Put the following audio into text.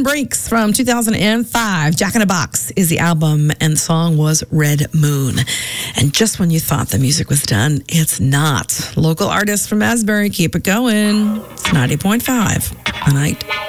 Breaks from 2005. Jack in a Box is the album, and the song was Red Moon. And just when you thought the music was done, it's not. Local artists from Asbury, keep it going. It's 90.5 The Night.